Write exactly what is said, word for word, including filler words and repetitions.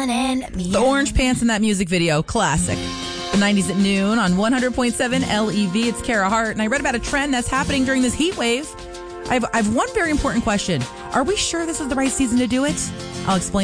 running me. The orange pants in that music video, classic. The nineties at noon on one hundred point seven L E V. It's Kara Hart, and I read about a trend that's happening during this heat wave. I have, I have one very important question. Are we sure this is the right season to do it? I'll explain